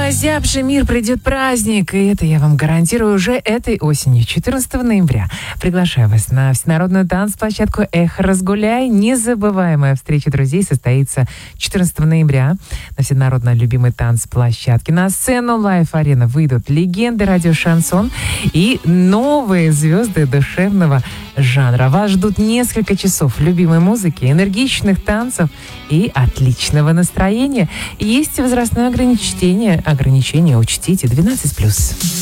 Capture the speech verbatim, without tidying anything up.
озябший мир придет праздник, и это я вам гарантирую уже этой осенью, четырнадцатого ноября. Приглашаю вас на всенародную танцплощадку «Эхо Разгуляй». Незабываемая встреча друзей состоится четырнадцатого ноября на всенародно любимой танцплощадке. На сцену Лайф-арена выйдут легенды радио «Шансон» и новые звезды душевного жанра. Вас ждут несколько часов любимой музыки, энергичных танцев и отличного настроения. Есть возрастное ограничение. Ограничение учтите двенадцать плюс.